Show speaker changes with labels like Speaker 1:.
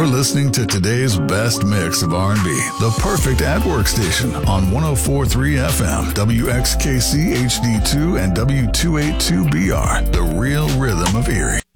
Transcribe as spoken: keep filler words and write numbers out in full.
Speaker 1: You're listening to today's best mix of R and B, the perfect at-work station on one oh four point three F M, W X K C H D two and W two eighty-two B R, the real rhythm of Erie.